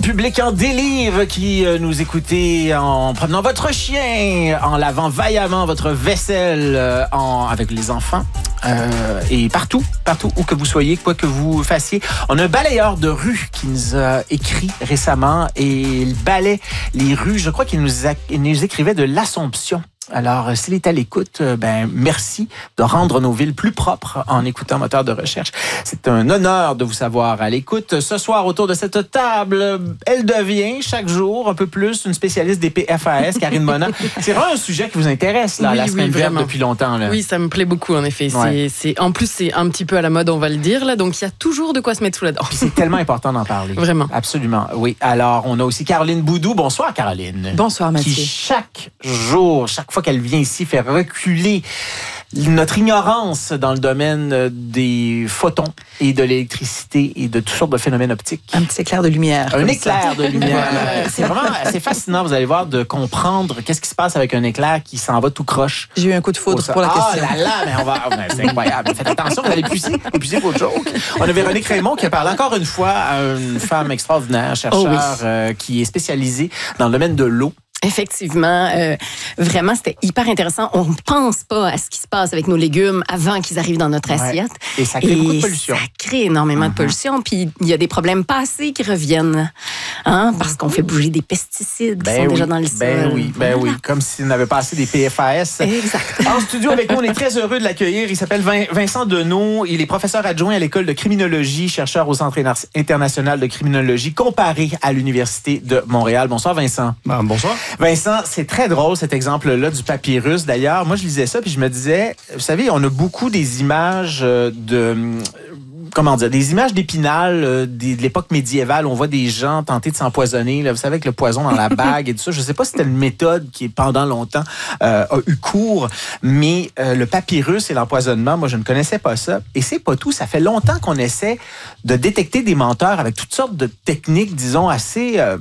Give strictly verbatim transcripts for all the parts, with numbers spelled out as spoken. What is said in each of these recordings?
public en délire qui euh, nous écoutez en promenant votre chien, en lavant vaillamment votre vaisselle euh, en, avec les enfants. Euh, et partout, partout où que vous soyez, quoi que vous fassiez. On a un balayeur de rue qui nous a écrit récemment et il balaie les rues. Je crois qu'il nous, a, il nous écrivait de l'Assomption. Alors, s'il est à l'écoute, ben merci de rendre nos villes plus propres en écoutant Moteur de recherche. C'est un honneur de vous savoir à l'écoute. Ce soir, autour de cette table, elle devient chaque jour un peu plus une spécialiste des P F A S, Karine Mona. C'est vraiment un sujet qui vous intéresse, là, oui, la semaine oui, verte vraiment. depuis longtemps. Là. Oui, ça me plaît beaucoup, en effet. Ouais. C'est, c'est, en plus, c'est un petit peu à la mode, on va le dire, là, donc il y a toujours de quoi se mettre sous la dent. Puis c'est tellement important d'en parler. Vraiment. Absolument, oui. Alors, on a aussi Caroline Boudou. Bonsoir, Caroline. Bonsoir, Mathieu. Qui, chaque jour, chaque fois qu'elle vient ici, fait reculer notre ignorance dans le domaine des photons et de l'électricité et de toutes sortes de phénomènes optiques. Un petit éclair de lumière. Un éclair de lumière. C'est vraiment assez fascinant, vous allez voir, de comprendre qu'est-ce qui se passe avec un éclair qui s'en va tout croche. J'ai eu un coup de foudre Oh, pour la ah, question. Ah là là, mais on va, oh, mais c'est incroyable. Faites attention, vous allez puiser, puiser vos jokes. On a Véronique Raymond qui a parlé encore une fois à une femme extraordinaire, chercheur, Oh oui. euh, qui est spécialisée dans le domaine de l'eau. Effectivement, euh, vraiment, c'était hyper intéressant. On ne pense pas à ce qui se passe avec nos légumes avant qu'ils arrivent dans notre Ouais. assiette. Et ça crée beaucoup de pollution. Ça crée énormément Mm-hmm. de pollution. Puis il y a des problèmes passés qui reviennent, hein, parce qu'on fait bouger des pesticides qui sont oui, déjà dans le sol. ben oui, ben Voilà. oui, comme s'il n'avait pas assez des P F A S. Exact. En studio avec nous, on est très heureux de l'accueillir. Il s'appelle Vin- Vincent Deneau. Il est professeur adjoint à l'école de criminologie, chercheur au Centre Inter- international de criminologie comparée à l'Université de Montréal. Bonsoir, Vincent. Ben, bonsoir. Vincent, c'est très drôle cet exemple-là du papyrus. D'ailleurs, moi, je lisais ça puis je me disais, vous savez, on a beaucoup des images euh, de... Comment dire, des images d'Épinal euh, des- de l'époque médiévale. On voit des gens tenter de s'empoisonner, là, vous savez, avec le poison dans la bague et tout ça. Je ne sais pas si c'était une méthode qui, pendant longtemps, euh, a eu cours, mais euh, le papyrus et l'empoisonnement, moi, je ne connaissais pas ça. Et c'est pas tout. Ça fait longtemps qu'on essaie de détecter des menteurs avec toutes sortes de techniques, disons, assez... euh,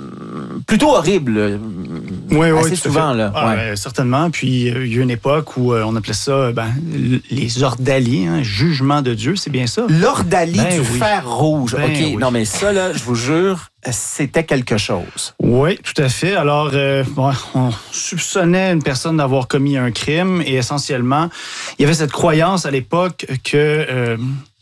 plutôt horribles. euh, Oui, assez oui, tout à souvent, fait. là. Ah, Ouais. ben, certainement. Puis, euh, il y a une époque où euh, on appelait ça ben, les ordalies, hein, jugement de Dieu, c'est bien ça? L'ordalie Ben du oui. fer rouge. Ben OK, oui. non, mais ça, là, je vous jure, c'était quelque chose. Oui, tout à fait. Alors, euh, bon, on soupçonnait une personne d'avoir commis un crime et essentiellement, il y avait cette croyance à l'époque que euh,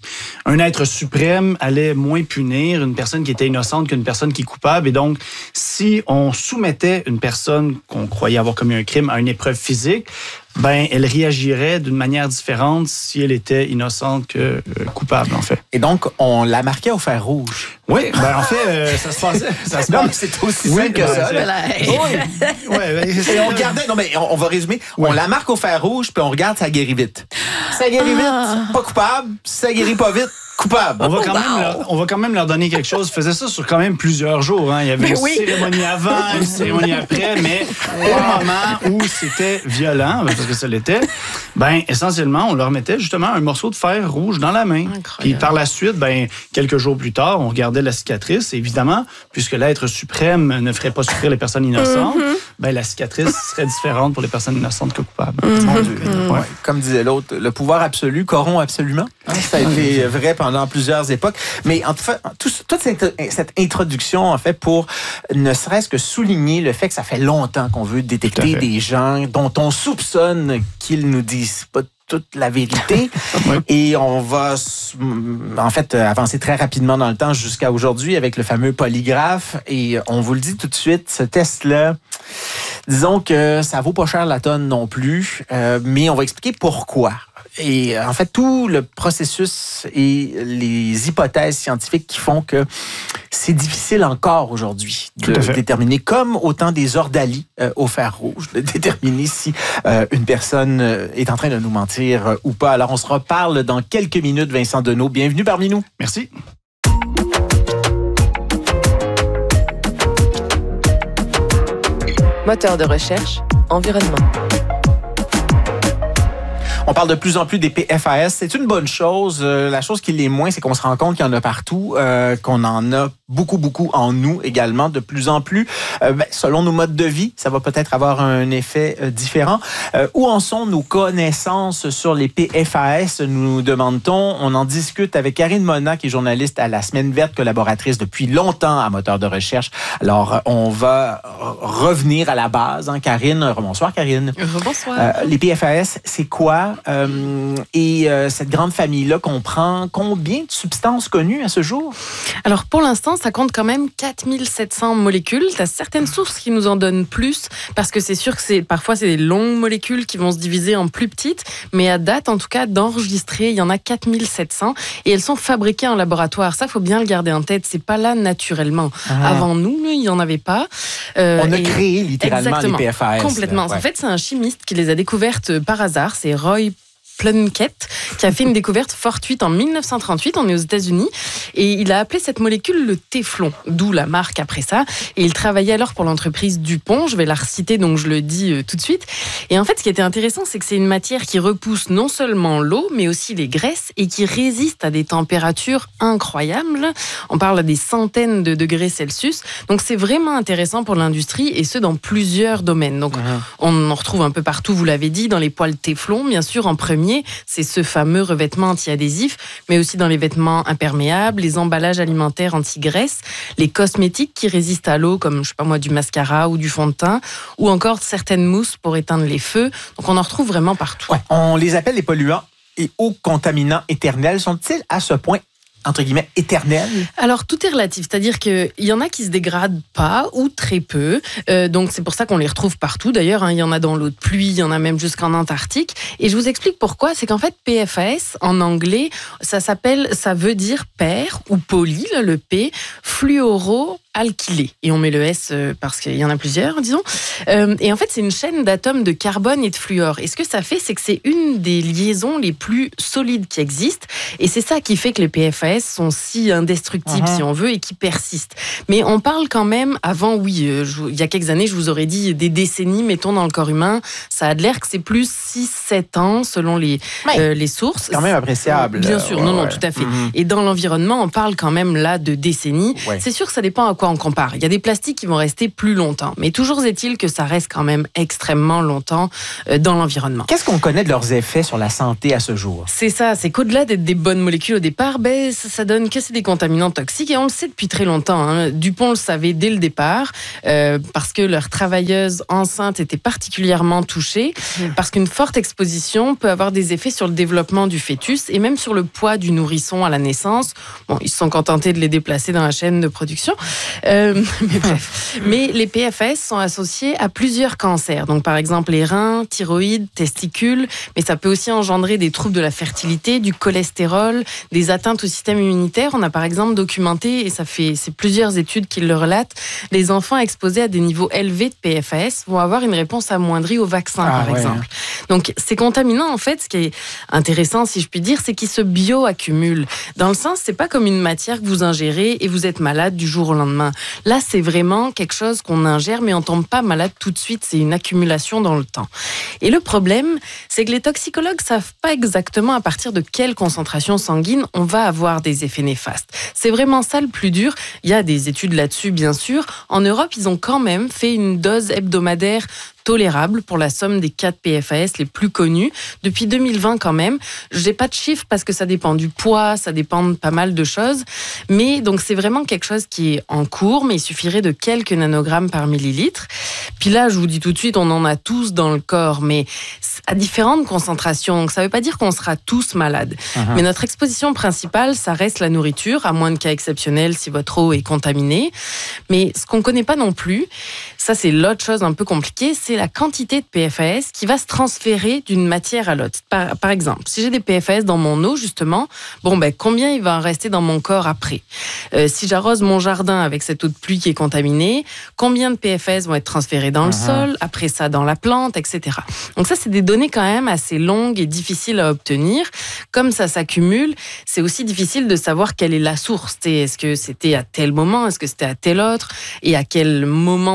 un être suprême allait moins punir une personne qui était innocente qu'une personne qui est coupable. Et donc, si on soumettait une personne qu'on croyait avoir commis un crime à une épreuve physique, ben, elle réagirait d'une manière différente si elle était innocente que euh, coupable, en fait. Et donc, on la marquait au fer rouge. Oui, ben, en fait, euh, ça se passait. Ça se Non, mais passait. c'est aussi Oui, simple que ben, ça. c'est- là. Voilà. Oui, ouais, ben, Et on regardait, non, mais on, on va résumer. Ouais. On la marque au fer rouge, puis on regarde, ça guérit vite. Ça guérit vite, pas coupable. Ça guérit pas vite, coupable. On va, quand même leur, on va quand même leur donner quelque chose. Ils faisaient ça sur quand même plusieurs jours. Hein. Il y avait Ben une oui. cérémonie avant, une cérémonie après, mais au moment où c'était violent, parce que ça l'était, ben essentiellement, on leur mettait justement un morceau de fer rouge dans la main. Incroyable. Puis par la suite, ben quelques jours plus tard, on regardait la cicatrice. Et évidemment, puisque l'être suprême ne ferait pas souffrir les personnes innocentes, ben la cicatrice serait différente pour les personnes innocentes que coupables. Mon Dieu. Ouais. Comme disait l'autre, le pouvoir absolu corrompt absolument. Hein, ça a été vrai pendant plusieurs époques. Mais en fait, tout- toute cette, cette introduction, en fait, pour ne serait-ce que souligner le fait que ça fait longtemps qu'on veut Tout à détecter fait. des gens dont on soupçonne qu'ils nous disent pas toute la vérité. Ouais. Et on va, s- en fait, avancer très rapidement dans le temps jusqu'à aujourd'hui avec le fameux polygraphe. Et on vous le dit tout de suite, ce test-là, disons que ça vaut pas cher la tonne non plus, euh, mais on va expliquer pourquoi. Et euh, en fait, tout le processus et les hypothèses scientifiques qui font que c'est difficile encore aujourd'hui de Tout à fait. déterminer, comme au temps des ordalies euh, au fer rouge, de déterminer si euh, une personne euh, est en train de nous mentir euh, ou pas. Alors, on se reparle dans quelques minutes, Vincent Deneau. Bienvenue parmi nous. Merci. Moteur de recherche, environnement. On parle de plus en plus des P F A S. C'est une bonne chose. Euh, la chose qui l'est moins, c'est qu'on se rend compte qu'il y en a partout, euh, qu'on en a beaucoup, beaucoup en nous également, de plus en plus. Euh, ben, selon nos modes de vie, ça va peut-être avoir un effet euh, différent. Euh, où en sont nos connaissances sur les P F A S, nous demande-t-on. On en discute avec Karine Mona, qui est journaliste à la Semaine verte, collaboratrice depuis longtemps à Moteur de recherche. Alors, on va revenir à la base. Hein, Karine, bonsoir Karine. Bonsoir. Euh, les P F A S, c'est quoi? Euh, et euh, cette grande famille-là comprend combien de substances connues à ce jour? Alors, pour l'instant, ça compte quand même quatre mille sept cents molécules. Tu as certaines sources qui nous en donnent plus, parce que c'est sûr que c'est, parfois, c'est des longues molécules qui vont se diviser en plus petites. Mais à date, en tout cas, d'enregistrer, il y en a quatre mille sept cents. Et elles sont fabriquées en laboratoire. Ça, il faut bien le garder en tête. C'est pas là naturellement. Ah. Avant nous, il n'y en avait pas. Euh, On a créé littéralement exactement, les P F A S. Complètement. Là, ouais. En fait, c'est un chimiste qui les a découvertes par hasard. C'est Roy Plunkett, qui a fait une découverte fortuite en dix-neuf cent trente-huit, on est aux États-Unis, et il a appelé cette molécule le téflon, d'où la marque après ça. Et il travaillait alors pour l'entreprise DuPont, je vais la reciter, donc je le dis euh, tout de suite. Et en fait, ce qui était intéressant, c'est que c'est une matière qui repousse non seulement l'eau, mais aussi les graisses, et qui résiste à des températures incroyables. On parle à des centaines de degrés Celsius. Donc c'est vraiment intéressant pour l'industrie, et ce, dans plusieurs domaines. Donc mmh. on en retrouve un peu partout, vous l'avez dit, dans les poêles téflon, bien sûr, en premier. C'est ce fameux revêtement anti-adhésif, mais aussi dans les vêtements imperméables, les emballages alimentaires anti-graisse, les cosmétiques qui résistent à l'eau, comme je sais pas moi, du mascara ou du fond de teint, ou encore certaines mousses pour éteindre les feux. Donc on en retrouve vraiment partout. Ouais, on les appelle les polluants et hauts contaminants éternels. Sont-ils à ce point entre guillemets, éternel? Alors, tout est relatif. C'est-à-dire qu'il y en a qui se dégradent pas ou très peu. Euh, donc, c'est pour ça qu'on les retrouve partout. D'ailleurs, hein, il y en a dans l'eau de pluie, il y en a même jusqu'en Antarctique. Et je vous explique pourquoi. C'est qu'en fait, P F A S, en anglais, ça s'appelle, ça veut dire pair ou poly, là, le P, fluoro alkylé. Et on met le S parce qu'il y en a plusieurs, disons. Euh, et en fait, c'est une chaîne d'atomes de carbone et de fluor. Et ce que ça fait, c'est que c'est une des liaisons les plus solides qui existent. Et c'est ça qui fait que les P F A S sont si indestructibles, uh-huh. si on veut, et qui persistent. Mais on parle quand même, avant, oui, euh, je, il y a quelques années, je vous aurais dit des décennies, mettons, dans le corps humain. Ça a de l'air que c'est plus six sept ans, selon les, ouais. euh, les sources. C'est quand même appréciable. Bien sûr, ouais, non, non, ouais. tout à fait. Mm-hmm. Et dans l'environnement, on parle quand même là de décennies. Ouais. C'est sûr que ça dépend à quoi on compare. Il y a des plastiques qui vont rester plus longtemps. Mais toujours est-il que ça reste quand même extrêmement longtemps euh, dans l'environnement. Qu'est-ce qu'on connaît de leurs effets sur la santé à ce jour? C'est ça, c'est qu'au-delà d'être des bonnes molécules au départ, ben, ça, ça donne que c'est des contaminants toxiques. Et on le sait depuis très longtemps. Hein. DuPont le savait dès le départ, euh, parce que leurs travailleuses enceintes étaient particulièrement touchées, mmh. parce qu'une forte exposition peut avoir des effets sur le développement du fœtus et même sur le poids du nourrisson à la naissance. Bon, ils se sont contentés de les déplacer dans la chaîne de production. Euh, mais bref. Mais les P F A S sont associés à plusieurs cancers. Donc, par exemple, les reins, thyroïde, testicules. Mais ça peut aussi engendrer des troubles de la fertilité, du cholestérol, des atteintes au système immunitaire. On a par exemple documenté, et ça fait c'est plusieurs études qui le relatent, les enfants exposés à des niveaux élevés de P F A S vont avoir une réponse amoindrie au vaccin, ah, par ouais. exemple. Donc, ces contaminants, en fait, ce qui est intéressant, si je puis dire, c'est qu'ils se bioaccumulent. Dans le sens, c'est pas comme une matière que vous ingérez et vous êtes malade du jour au lendemain. Là, c'est vraiment quelque chose qu'on ingère, mais on tombe pas malade tout de suite. C'est une accumulation dans le temps. Et le problème, c'est que les toxicologues savent pas exactement à partir de quelle concentration sanguine on va avoir des effets néfastes. C'est vraiment ça le plus dur. Il y a des études là-dessus, bien sûr. En Europe, ils ont quand même fait une dose hebdomadaire tolérable pour la somme des quatre P F A S les plus connus. Depuis deux mille vingt quand même. J'ai pas de chiffres parce que ça dépend du poids, ça dépend de pas mal de choses. Mais donc c'est vraiment quelque chose qui est en cours, mais il suffirait de quelques nanogrammes par millilitre. Puis là, je vous dis tout de suite, on en a tous dans le corps, mais à différentes concentrations. Donc ça veut pas dire qu'on sera tous malades. Uh-huh. Mais notre exposition principale, ça reste la nourriture, à moins de cas exceptionnels si votre eau est contaminée. Mais ce qu'on connaît pas non plus, ça c'est l'autre chose un peu compliquée, c'est la quantité de P F A S qui va se transférer d'une matière à l'autre. Par, par exemple, si j'ai des P F A S dans mon eau, justement, bon, ben, combien il va en rester dans mon corps après? Euh, si j'arrose mon jardin avec cette eau de pluie qui est contaminée, combien de P F A S vont être transférés dans uh-huh. le sol, après ça dans la plante, et cetera. Donc ça, c'est des données quand même assez longues et difficiles à obtenir. Comme ça s'accumule, c'est aussi difficile de savoir quelle est la source. Est-ce que c'était à tel moment? Est-ce que c'était à tel autre? Et à quel moment précis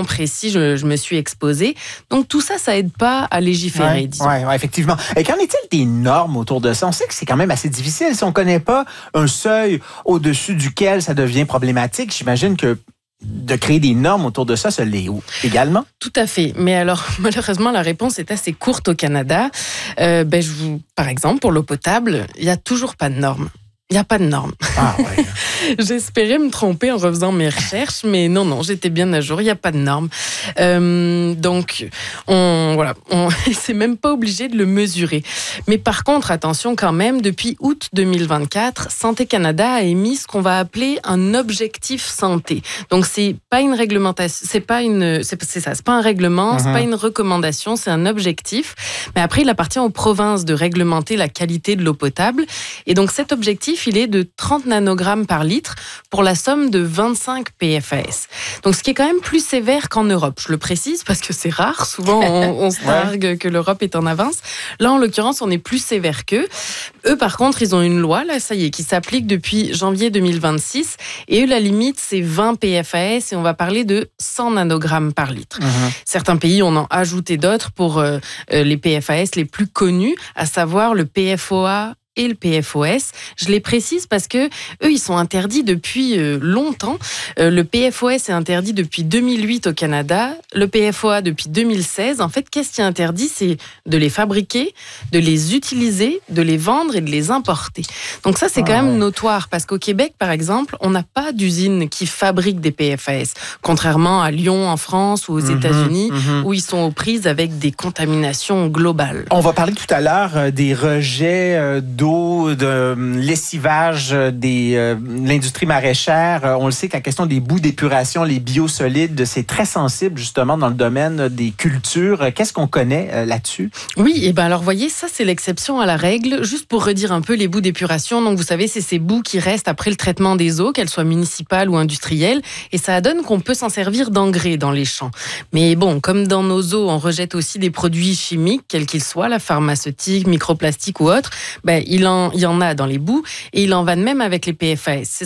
aussi, je, je me suis exposée. Donc tout ça, ça aide pas à légiférer, ouais, disons. Ouais, ouais, effectivement. Et qu'en est-il des normes autour de ça? On sait que c'est quand même assez difficile. Si on connaît pas un seuil au-dessus duquel ça devient problématique, j'imagine que de créer des normes autour de ça, ça l'est également? Tout à fait. Mais alors, malheureusement, la réponse est assez courte au Canada. Euh, ben, je vous, par exemple, pour l'eau potable, il n'y a toujours pas de normes. Il n'y a pas de normes. Ah ouais. J'espérais me tromper en refaisant mes recherches, mais non, non, j'étais bien à jour. Il n'y a pas de normes. Euh, donc, on, voilà, on c'est même pas obligé de le mesurer. Mais par contre, attention quand même, depuis août deux mille vingt-quatre, Santé Canada a émis ce qu'on va appeler un objectif santé. Donc, c'est pas une réglementation, c'est pas une, c'est, c'est ça, c'est pas un règlement, mm-hmm. c'est pas une recommandation, c'est un objectif. Mais après, il appartient aux provinces de réglementer la qualité de l'eau potable. Et donc, cet objectif, il est de trente nanogrammes par litre pour la somme de vingt-cinq P F A S. Donc, ce qui est quand même plus sévère qu'en Europe. Je le précise parce que c'est rare. Souvent, on, on se targue ouais. que l'Europe est en avance. Là, en l'occurrence, on est plus sévère qu'eux. Eux, par contre, ils ont une loi, là, ça y est, qui s'applique depuis janvier deux mille vingt-six. Et eux, la limite, c'est vingt P F A S et on va parler de cent nanogrammes par litre. Mmh. Certains pays en ont ajouté d'autres pour euh, les P F A S les plus connus, à savoir le P F O A et le P F O S. Je les précise parce que eux, ils sont interdits depuis euh, longtemps. Euh, le P F O S est interdit depuis deux mille huit au Canada, le P F O A depuis deux mille seize. En fait, qu'est-ce qui est interdit? C'est de les fabriquer, de les utiliser, de les vendre et de les importer. Donc ça, c'est ah, quand même ouais. notoire parce qu'au Québec, par exemple, on n'a pas d'usine qui fabrique des P F A S, contrairement à Lyon en France ou aux mmh, États-Unis, mmh. où ils sont aux prises avec des contaminations globales. On va parler tout à l'heure euh, des rejets euh, d'eau, de lessivage des, euh, de l'industrie maraîchère. On le sait que la question des boues d'épuration, les biosolides, c'est très sensible justement dans le domaine des cultures. Qu'est-ce qu'on connaît euh, là-dessus? Oui, et ben alors voyez, ça c'est l'exception à la règle. Juste pour redire un peu les boues d'épuration, donc vous savez, c'est ces boues qui restent après le traitement des eaux, qu'elles soient municipales ou industrielles, et ça donne qu'on peut s'en servir d'engrais dans les champs. Mais bon, comme dans nos eaux, on rejette aussi des produits chimiques, quels qu'ils soient, la pharmaceutique, microplastiques ou autres, ben il, en, il y en a dans les boues et il en va de même avec les P F A S.